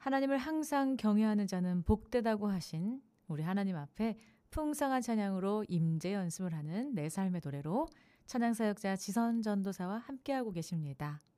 하나님을 항상 경외하는 자는 복되다고 하신 우리 하나님 앞에 풍성한 찬양으로 임재 연습을 하는 내 삶의 노래로 찬양사역자 지선 전도사와 함께하고 계십니다.